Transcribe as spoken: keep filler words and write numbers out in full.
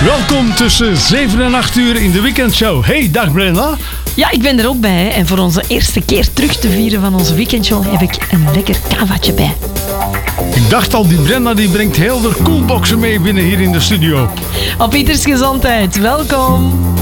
Welkom tussen zeven en acht uur in de weekendshow. Hey, dag Brenda. Ja, ik ben er ook bij. Hè. En voor onze eerste keer terug te vieren van onze weekendshow heb ik een lekker kavaatje bij. Ik dacht al, die Brenda die brengt heel de koelboxen mee binnen hier in de studio. Op Pieters gezondheid, welkom.